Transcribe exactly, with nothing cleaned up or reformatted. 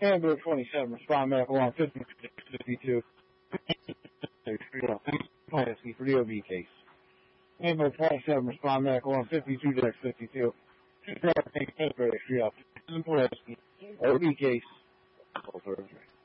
Hamburg twenty-seven, respond medical on fifty fifty-two. For the O B case. Hamburg twenty-seven, respond medical on fifty-two fifty-two. O B case.